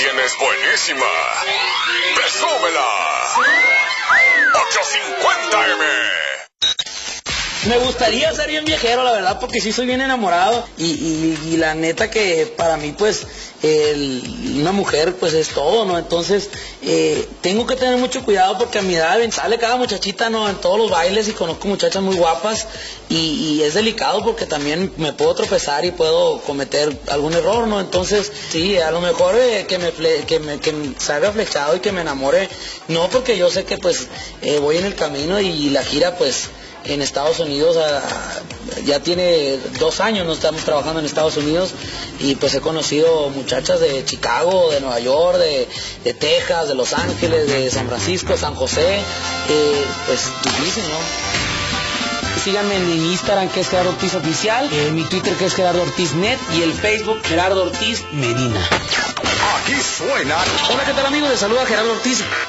tienes buenísima. ¡Presúmela! 850M. Me gustaría ser bien viajero, la verdad, porque sí soy bien enamorado y la neta que para mí, pues, una mujer, pues, es todo, ¿no? Entonces, tengo que tener mucho cuidado porque a mi edad sale cada muchachita, ¿no? En todos los bailes y conozco muchachas muy guapas y es delicado porque también me puedo tropezar y puedo cometer algún error, ¿no? Entonces, sí, a lo mejor que me salga flechado y que me enamore, no, porque yo sé que, pues, voy en el camino y la gira, pues, en Estados Unidos ya tiene 2 años, no estamos trabajando en Estados Unidos y pues he conocido muchachas de Chicago, de Nueva York, de Texas, de Los Ángeles, de San Francisco, San José, pues difícil, ¿no? Síganme en mi Instagram, que es Gerardo Ortiz Oficial, en mi Twitter, que es Gerardo Ortiz Net, y el Facebook Gerardo Ortiz Medina. Aquí suena. Hola, ¿qué tal, amigos? Les saluda Gerardo Ortiz.